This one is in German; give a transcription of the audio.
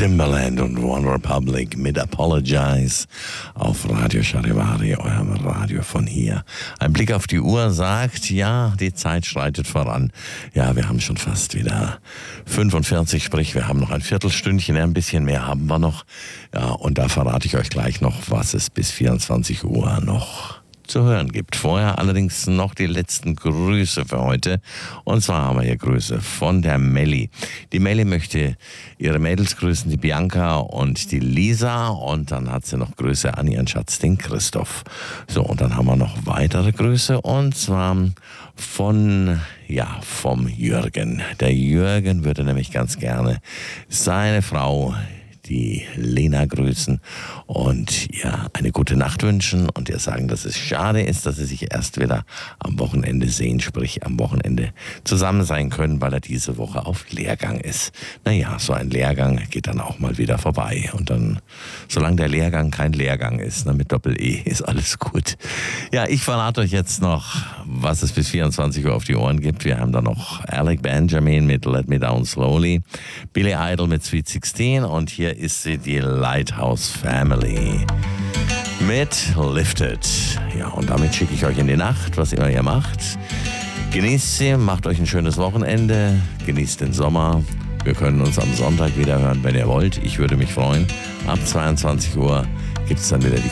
Timbaland und One Republic mit Apologize auf Radio Charivari, eurem Radio von hier. Ein Blick auf die Uhr sagt, ja, die Zeit schreitet voran. Ja, wir haben schon fast wieder 45, sprich, wir haben noch ein Viertelstündchen, ein bisschen mehr haben wir noch. Ja, und da verrate ich euch gleich noch, was es bis 24 Uhr noch zu hören gibt. Vorher allerdings noch die letzten Grüße für heute. Und zwar haben wir hier Grüße von der Melli. Die Melli möchte ihre Mädels grüßen, die Bianca und die Lisa. Und dann hat sie noch Grüße an ihren Schatz, den Christoph. So, und dann haben wir noch weitere Grüße. Und zwar vom Jürgen. Der Jürgen würde nämlich ganz gerne seine Frau, die Lena, grüßen und ihr eine gute Nacht wünschen und ihr sagen, dass es schade ist, dass sie sich erst wieder am Wochenende sehen, sprich am Wochenende zusammen sein können, weil er diese Woche auf Lehrgang ist. Naja, so ein Lehrgang geht dann auch mal wieder vorbei und dann, solange der Lehrgang kein Lehrgang ist, mit Doppel-E, ist alles gut. Ja, ich verrate euch jetzt noch, was es bis 24 Uhr auf die Ohren gibt. Wir haben da noch Alec Benjamin mit Let Me Down Slowly, Billy Idol mit Sweet 16 und hier ist sie, die Lighthouse Family mit Lifted. Ja, und damit schicke ich euch in die Nacht, was immer ihr macht. Genießt sie, macht euch ein schönes Wochenende, genießt den Sommer. Wir können uns am Sonntag wieder hören, wenn ihr wollt. Ich würde mich freuen. Ab 22 Uhr gibt es dann wieder die